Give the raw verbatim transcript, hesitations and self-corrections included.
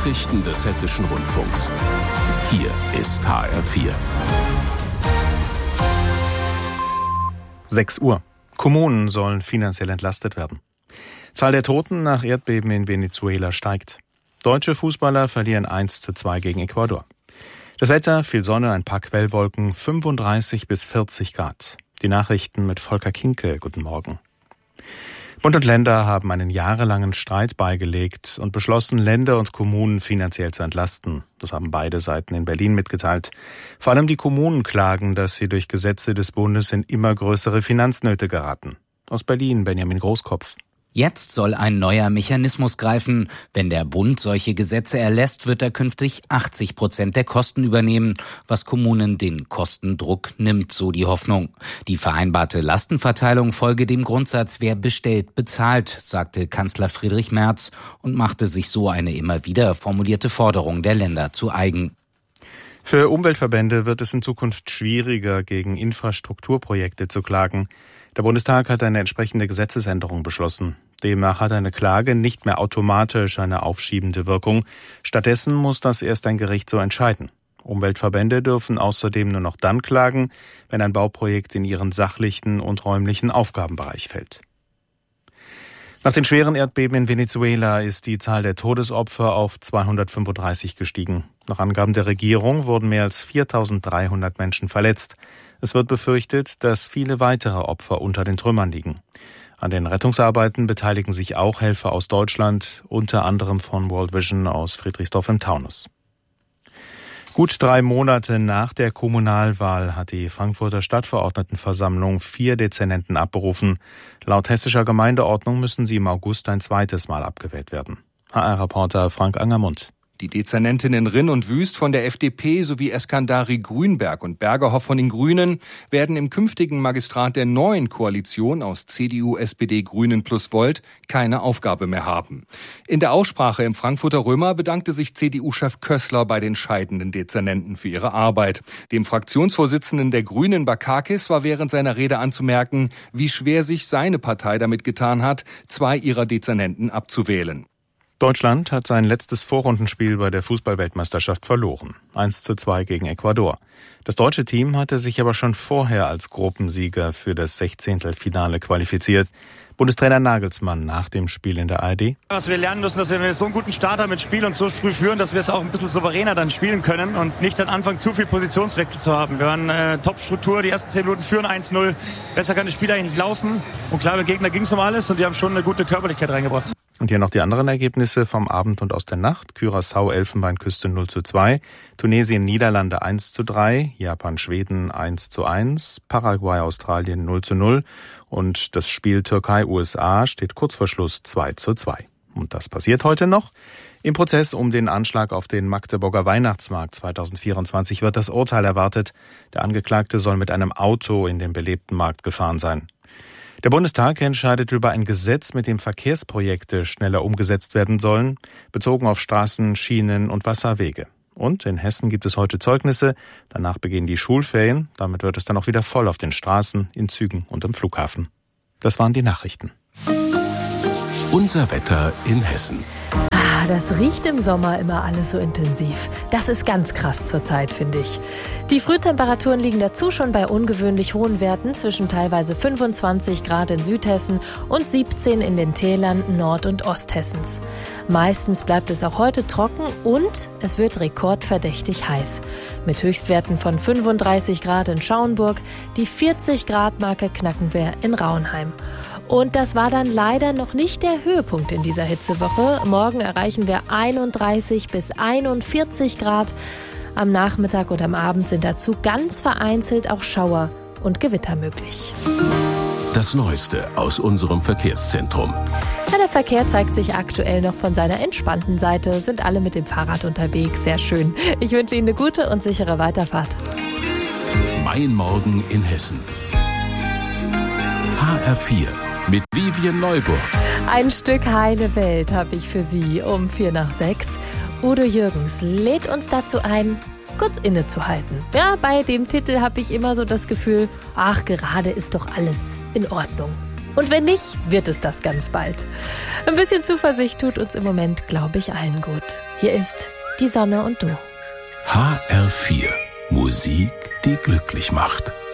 Nachrichten des Hessischen Rundfunks. Hier ist H R vier. sechs Uhr. Kommunen sollen finanziell entlastet werden. Zahl der Toten nach Erdbeben in Venezuela steigt. Deutsche Fußballer verlieren eins zu zwei gegen Ecuador. Das Wetter, viel Sonne, ein paar Quellwolken, fünfunddreißig bis vierzig Grad. Die Nachrichten mit Volker Kinke. Guten Morgen. Bund und Länder haben einen jahrelangen Streit beigelegt und beschlossen, Länder und Kommunen finanziell zu entlasten. Das haben beide Seiten in Berlin mitgeteilt. Vor allem die Kommunen klagen, dass sie durch Gesetze des Bundes in immer größere Finanznöte geraten. Aus Berlin, Benjamin Großkopf. Jetzt soll ein neuer Mechanismus greifen. Wenn der Bund solche Gesetze erlässt, wird er künftig achtzig Prozent der Kosten übernehmen, was Kommunen den Kostendruck nimmt, so die Hoffnung. Die vereinbarte Lastenverteilung folge dem Grundsatz, wer bestellt, bezahlt, sagte Kanzler Friedrich Merz und machte sich so eine immer wieder formulierte Forderung der Länder zu eigen. Für Umweltverbände wird es in Zukunft schwieriger, gegen Infrastrukturprojekte zu klagen. Der Bundestag hat eine entsprechende Gesetzesänderung beschlossen. Demnach hat eine Klage nicht mehr automatisch eine aufschiebende Wirkung. Stattdessen muss das erst ein Gericht so entscheiden. Umweltverbände dürfen außerdem nur noch dann klagen, wenn ein Bauprojekt in ihren sachlichen und räumlichen Aufgabenbereich fällt. Nach den schweren Erdbeben in Venezuela ist die Zahl der Todesopfer auf zweihundertfünfunddreißig gestiegen. Nach Angaben der Regierung wurden mehr als viertausenddreihundert Menschen verletzt. Es wird befürchtet, dass viele weitere Opfer unter den Trümmern liegen. An den Rettungsarbeiten beteiligen sich auch Helfer aus Deutschland, unter anderem von World Vision aus Friedrichsdorf im Taunus. Gut drei Monate nach der Kommunalwahl hat die Frankfurter Stadtverordnetenversammlung vier Dezernenten abberufen. Laut hessischer Gemeindeordnung müssen sie im August ein zweites Mal abgewählt werden. H R-Reporter Frank Angermund. Die Dezernentinnen Rinn und Wüst von der F D P sowie Eskandari Grünberg und Bergerhoff von den Grünen werden im künftigen Magistrat der neuen Koalition aus C D U, S P D, Grünen plus Volt keine Aufgabe mehr haben. In der Aussprache im Frankfurter Römer bedankte sich C D U-Chef Kössler bei den scheidenden Dezernenten für ihre Arbeit. Dem Fraktionsvorsitzenden der Grünen Bakakis war während seiner Rede anzumerken, wie schwer sich seine Partei damit getan hat, zwei ihrer Dezernenten abzuwählen. Deutschland hat sein letztes Vorrundenspiel bei der Fußball-Weltmeisterschaft verloren. eins zu zwei gegen Ecuador. Das deutsche Team hatte sich aber schon vorher als Gruppensieger für das Sechzehntelfinale qualifiziert. Bundestrainer Nagelsmann nach dem Spiel in der A R D. Was wir lernen müssen, dass wir so einen guten Start haben mit Spiel und so früh führen, dass wir es auch ein bisschen souveräner dann spielen können und nicht dann anfangen, zu viel Positionswechsel zu haben. Wir waren äh, Top-Struktur, die ersten zehn Minuten führen eins null. Besser kann das Spiel eigentlich nicht laufen. Und klar, der Gegner ging es um alles und die haben schon eine gute Körperlichkeit reingebracht. Und hier noch die anderen Ergebnisse vom Abend und aus der Nacht. Curaçao, Elfenbeinküste null zu zwei, Tunesien, Niederlande eins zu drei, Japan, Schweden eins zu eins, Paraguay, Australien null zu null und das Spiel Türkei, U S A steht kurz vor Schluss zwei zu zwei. Und das passiert heute noch. Im Prozess um den Anschlag auf den Magdeburger Weihnachtsmarkt zweitausendvierundzwanzig wird das Urteil erwartet. Der Angeklagte soll mit einem Auto in den belebten Markt gefahren sein. Der Bundestag entscheidet über ein Gesetz, mit dem Verkehrsprojekte schneller umgesetzt werden sollen, bezogen auf Straßen, Schienen und Wasserwege. Und in Hessen gibt es heute Zeugnisse, danach beginnen die Schulferien, damit wird es dann auch wieder voll auf den Straßen, in Zügen und am Flughafen. Das waren die Nachrichten. Unser Wetter in Hessen. Das riecht im Sommer immer alles so intensiv. Das ist ganz krass zurzeit, finde ich. Die Frühtemperaturen liegen dazu schon bei ungewöhnlich hohen Werten zwischen teilweise fünfundzwanzig Grad in Südhessen und siebzehn in den Tälern Nord- und Osthessens. Meistens bleibt es auch heute trocken und es wird rekordverdächtig heiß. Mit Höchstwerten von fünfunddreißig Grad in Schauenburg, die vierzig Grad Marke knacken wir in Rauenheim. Und das war dann leider noch nicht der Höhepunkt in dieser Hitzewoche. Morgen erreichen wir einunddreißig bis einundvierzig Grad. Am Nachmittag und am Abend sind dazu ganz vereinzelt auch Schauer und Gewitter möglich. Das Neueste aus unserem Verkehrszentrum. Ja, der Verkehr zeigt sich aktuell noch von seiner entspannten Seite. Sind alle mit dem Fahrrad unterwegs. Sehr schön. Ich wünsche Ihnen eine gute und sichere Weiterfahrt. Mein Morgen in Hessen. H R vier. Mit Vivian Neuburg. Ein Stück heile Welt habe ich für Sie um vier nach sechs. Udo Jürgens lädt uns dazu ein, kurz innezuhalten. Ja, bei dem Titel habe ich immer so das Gefühl, ach, gerade ist doch alles in Ordnung. Und wenn nicht, wird es das ganz bald. Ein bisschen Zuversicht tut uns im Moment, glaube ich, allen gut. Hier ist Die Sonne und du. H R vier. Musik, die glücklich macht.